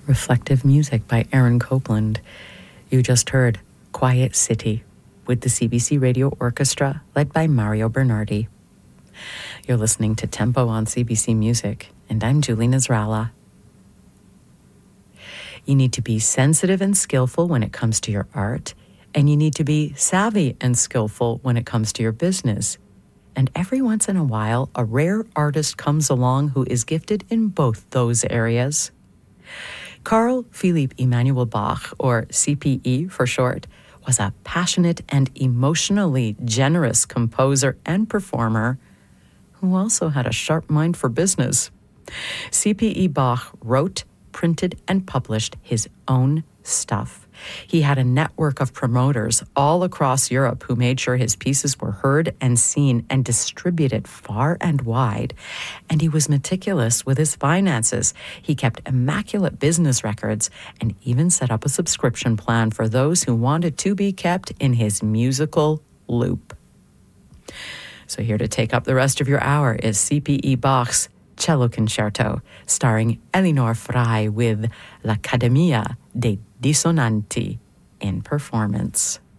Reflective music by Aaron Copland. You just heard Quiet City with the CBC Radio Orchestra led by Mario Bernardi. You're listening to Tempo on CBC Music, and I'm Julie Nasrallah. You need to be sensitive and skillful when it comes to your art, and you need to be savvy and skillful when it comes to your business. And every once in a while, a rare artist comes along who is gifted in both those areas. Carl Philipp Emanuel Bach, or CPE for short, was a passionate and emotionally generous composer and performer who also had a sharp mind for business. CPE Bach wrote, printed, and published his own stuff. He had a network of promoters all across Europe who made sure his pieces were heard and seen and distributed far and wide. And he was meticulous with his finances. He kept immaculate business records and even set up a subscription plan for those who wanted to be kept in his musical loop. So here to take up the rest of your hour is CPE Bach's Cello Concerto, starring Elinor Frey with L'Accademia dei Dissonanti in performance.